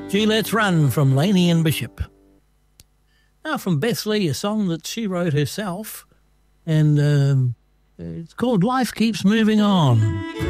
Gee, Let's Run from Laney and Bishop. Now from Beth Lee, a song that she wrote herself, and it's called Life Keeps Moving On.